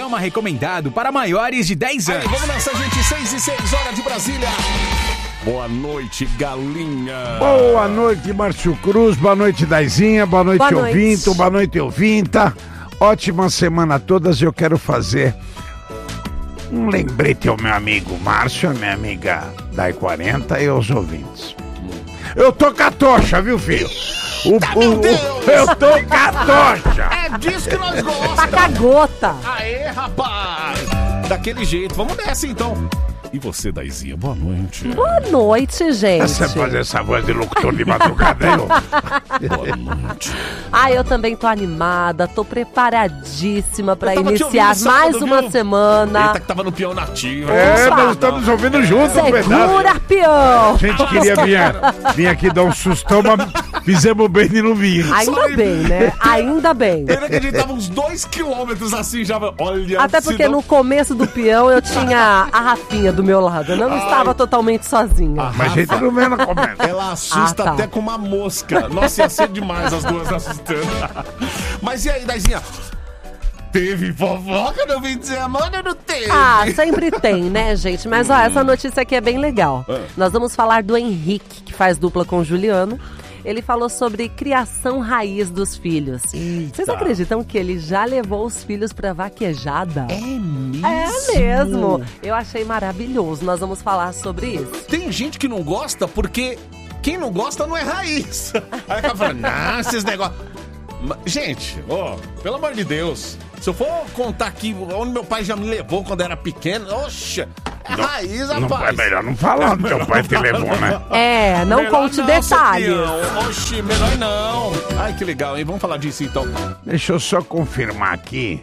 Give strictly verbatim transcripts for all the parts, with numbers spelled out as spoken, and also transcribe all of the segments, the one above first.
programa recomendado para maiores de dez anos. Aí, vamos nessa, gente. seis e seis, hora de Brasília. Boa noite, galinha. Boa noite, Márcio Cruz. Boa noite, Daizinha. Boa noite, Boa noite. ouvinto. Boa noite, ouvinta. Ótima semana a todas. Eu quero fazer um lembrete ao meu amigo Márcio, a minha amiga Dai quarenta e aos ouvintes. Eu tô com a tocha, viu, filho? O, Tá, o, meu o, Deus! eu tô com a tocha. É disso que nós Tá gostamos. com a gota. Aê, rapaz. Daquele jeito. Vamos nessa, então. E você, Daizinha, boa noite. Boa noite, gente. Você fazer essa voz de locutor de madrugada, hein, ô? Boa noite. Ah, eu também tô animada, tô preparadíssima pra Eu tava te iniciar ouvindo mais sábado, uma viu? semana. Eita, que tava no peão nativo. É, Não, nós estamos ouvindo junto um pedaço. Segura, peão. A gente queria vir, vir aqui dar um sustão, mas fizemos bem de não vir. Ainda bem, né? Ainda bem. Ele acreditava uns dois quilômetros assim, já. Olha, Até porque se não- no começo do peão eu tinha a Rafinha do meu lado. Eu não Ai. estava totalmente sozinha. Ah. Mas a gente não vê na comenta. Ela assusta Ah, tá. até com uma mosca. Nossa, ia ser demais as duas assustando. Mas e aí, Daizinha? Teve fofoca no fim de semana ou não teve? Ah, sempre tem, né, gente? Mas, ó, essa notícia aqui é bem legal. Ah. Nós vamos falar do Henrique, que faz dupla com o Juliano. Ele falou sobre criação raiz dos filhos. Vocês acreditam que ele já levou os filhos pra vaquejada? É mesmo? É mesmo. Eu achei maravilhoso. Nós vamos falar sobre isso. Tem gente que não gosta porque quem não gosta não é raiz. Aí acaba falando, não, esses negócios... Ma- Gente, ó, pelo amor de Deus, se eu for contar aqui onde meu pai já me levou quando era pequeno, oxa, é raiz, Não, é rapaz. melhor não falar onde teu pai te levou, né? É, não Melhor conte não, detalhes. Cepião. Oxi, melhor não. Ai, que legal, hein? Vamos falar disso então. Deixa eu só confirmar aqui.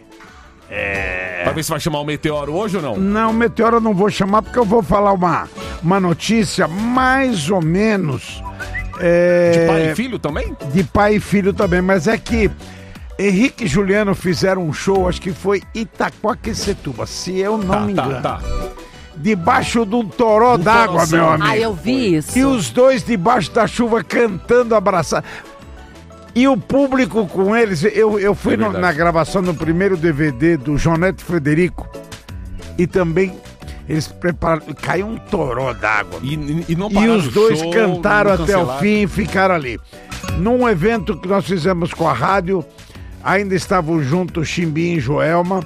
É... Pra ver se vai chamar o Meteoro hoje ou não? Não, Meteoro eu não vou chamar porque eu vou falar uma, uma notícia mais ou menos... é, De pai e filho também? De pai e filho também, mas é que Henrique e Juliano fizeram um show, acho que foi Itaquaquecetuba, se eu não Tá, me engano. tá, tá. Debaixo de um toró Um d'água, toroção. meu amigo. Ah, eu vi isso. E os dois debaixo da chuva cantando, abraçados. E o público com eles, eu, eu fui É no- verdade. na gravação do primeiro D V D do João Neto Frederico e também eles prepararam, caiu um toró d'água. E, e, e não E pararam os o dois show, cantaram não até o cancelaram. fim e ficaram ali. Num evento que nós fizemos com a rádio, ainda estavam juntos Chimbinha e Joelma.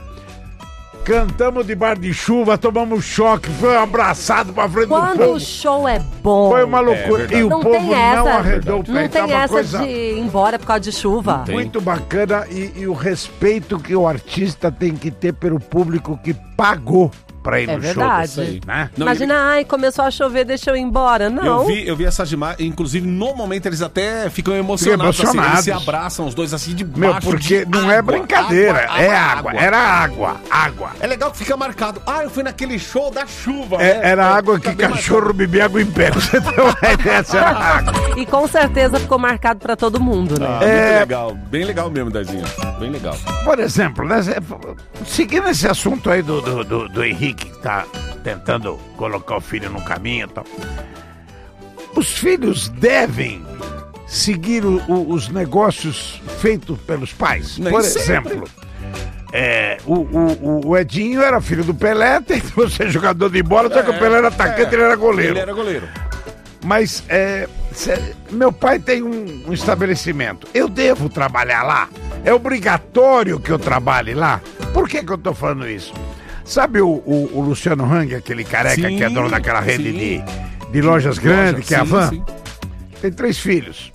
Cantamos debaixo de chuva, tomamos choque, foi um abraçado pra frente do Quando povo. o show é bom. Foi uma loucura. verdade. e o Não povo tem essa. não arredou o pé. Não tem tava essa coisa de ir embora por causa de chuva. Tem. muito bacana e, e o respeito que o artista tem que ter pelo público que pagou pra ir É no verdade. show. Isso aí. Né? Não, Imagina, ai, começou a chover, deixa eu ir embora. Não. Eu vi, eu vi essas imagens, inclusive no momento eles até ficam emocionados, Ficam emocionados. Assim, eles se abraçam, os dois assim de Meu, baixo porque de não é água, brincadeira, água, é água, água, água. era água, água. É legal que fica marcado. Ah, eu fui naquele show da chuva. É, né? era É, água fica que bem cachorro bebia água em pé. Você tem uma ideia, essa era água. E com certeza ficou marcado pra todo mundo, né? marcado. Ah, É. muito legal. Bem legal mesmo, Dazinha. Bem legal. Por exemplo, né, seguindo esse assunto aí do, do, do, do Henrique que tá tentando colocar o filho no caminho e tal. Os filhos devem seguir o- o- os negócios feitos pelos pais. Nem Por sempre. exemplo, é, o, o, o Edinho era filho do Pelé, tentou ser jogador de bola, só que o Pelé era atacante, é. ele era goleiro. Ele era goleiro. Mas é, cê- meu pai tem um, um estabelecimento. Eu devo trabalhar lá? É obrigatório que eu trabalhe lá? Por que que eu tô falando isso? Sabe o, o- o Luciano Hang, aquele careca Sim, que é dono daquela rede sim. de, de lojas grandes, que é a Sim, Van? sim. Tem três filhos.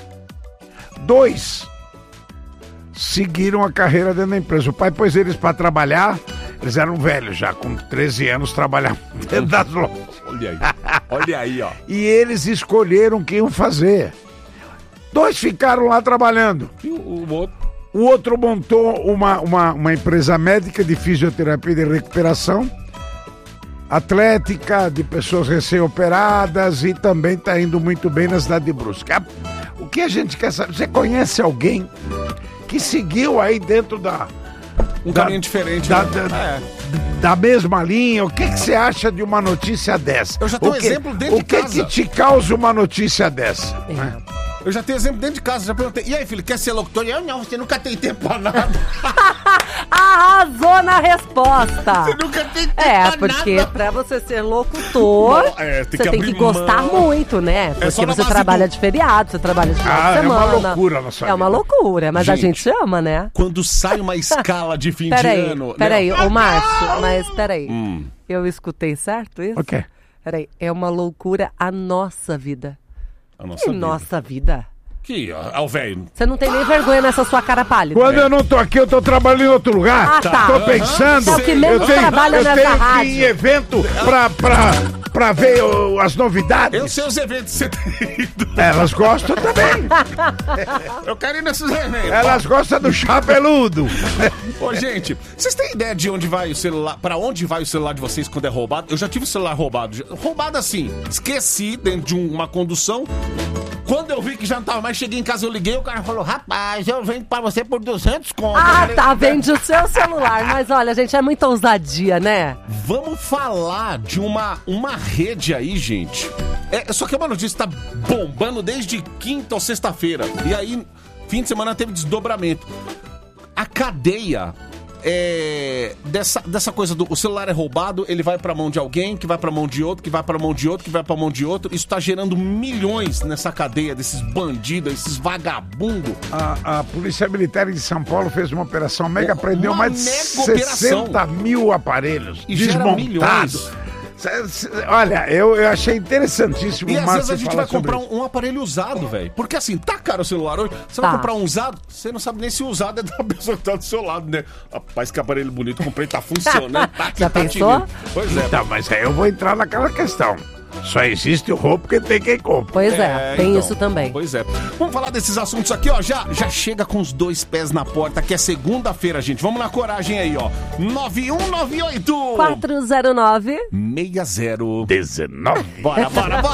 Dois seguiram a carreira dentro da empresa. O pai pôs eles para trabalhar. Eles eram velhos já, com treze anos, trabalhavam dentro das lojas. Olha aí. Olha aí, ó. E eles escolheram o que iam fazer. Dois ficaram lá trabalhando. E o, o outro? O outro montou uma, uma, uma empresa médica de fisioterapia e de recuperação, atlética, de pessoas recém-operadas, e também está indo muito bem na cidade de Brusque. A- O que a gente quer saber? Você conhece alguém que seguiu aí dentro da, Um Da- caminho diferente. da, né? da- É. da mesma linha? O que que você acha de uma notícia dessa? Eu já tenho O um que- exemplo dentro O de que casa. que te causa uma notícia dessa? né? Eu já tenho exemplo dentro de casa, já perguntei. E aí, filho, quer ser locutor? Eu não, você nunca tem tempo pra nada. Arrasou, errou na resposta. Você nunca tem que É, tentar porque nada. pra você ser locutor, Não, é, tem você que tem que abrir gostar mão. muito, né? Porque só na você base trabalha do- de feriado, você trabalha de final Ah, de é uma semana. loucura na sua É uma vida. loucura, mas a Gente, gente ama, né? Quando sai uma escala de fim de Peraí, ano... peraí, né? ô Márcio, mas peraí. Hum. Eu escutei certo isso? O quê? Peraí, é uma loucura a nossa vida. A nossa Que vida. nossa vida? Que, ó, ó, velho... Você não tem nem vergonha nessa sua cara pálida. Quando eu não tô aqui, eu tô trabalhando em outro lugar. Ah, tá. Tô pensando. É o que menos eu tenho, trabalha eu nessa tenho que ir rádio. em evento pra, pra, pra ver o- as novidades. Eu sei os eventos que você tem ido. Elas gostam também. Eu quero ir nesses eventos. Elas gostam do chapeludo. Ô, gente, vocês têm ideia de onde vai o celular, pra onde vai o celular de vocês quando é roubado? Eu já tive o celular roubado. Roubado assim, esqueci dentro de um- uma condução. Quando eu vi que já não tava mais, cheguei em casa, eu liguei, o cara falou, rapaz, eu vendo pra você por duzentos conto. Ah, Eu falei, tá, vende o seu celular. Mas olha, gente, é muita ousadia, né? Vamos falar de uma, uma rede aí, gente. É, só que é uma notícia que tá bombando desde quinta ou sexta-feira. E aí, fim de semana teve desdobramento. A cadeia é, dessa, dessa coisa do o celular é roubado, ele vai pra mão de alguém, que vai pra mão de outro, que vai pra mão de outro, que vai pra mão de outro. Isso tá gerando milhões nessa cadeia desses bandidos, esses vagabundos. A, a Polícia Militar de São Paulo fez uma operação mega, Uma prendeu mais de mega operação. sessenta mil aparelhos E gera desmontados. Cê- cê- Olha, eu, eu achei interessantíssimo. E o às Márcio vezes a gente falar vai comprar sobre um, um aparelho usado, velho. Porque assim, tá caro o celular hoje. Você Tá. vai comprar um usado, você não sabe nem se o usado é da pessoa que tá do seu lado, né? Rapaz, que aparelho bonito, comprei, tá funcionando. Tá, Já tá pensou? tirando. Pois é. Então, mas aí eu vou entrar naquela questão. Só existe o roubo porque tem quem compra. Pois é, tem então. isso também. Pois é. Vamos falar desses assuntos aqui, ó. Já, já chega com os dois pés na porta, que é segunda-feira, gente. Vamos na coragem aí, ó. nove um nove oito quatro zero nove seis zero dezenove. Bora, bora, bora.